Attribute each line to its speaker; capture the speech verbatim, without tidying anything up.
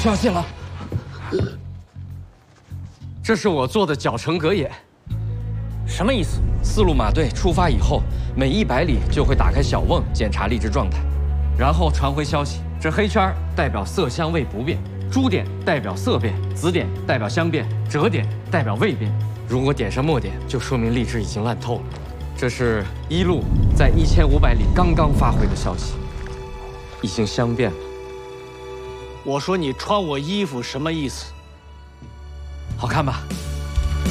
Speaker 1: 相信了。这是我做的绞成格眼。
Speaker 2: 什么意思？
Speaker 1: 四路马队出发以后，每一百里就会打开小瓮检查力值状态，然后传回消息。这黑圈代表色香味不变，朱点代表色变，紫点代表香变，折点代表味变。如果点上墨点，就说明荔枝已经烂透了。这是一路在一千五百里刚刚发回的消息，已经香变了。
Speaker 2: 我说你穿我衣服什么意思？
Speaker 1: 好看吧？